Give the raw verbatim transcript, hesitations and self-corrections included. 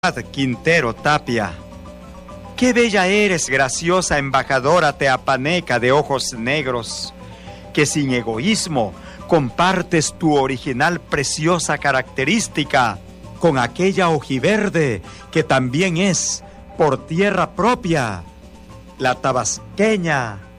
Quintero Tapia. Qué bella eres, graciosa embajadora teapaneca de ojos negros, que sin egoísmo compartes tu original preciosa característica con aquella ojiverde que también es, por tierra propia, la tabasqueña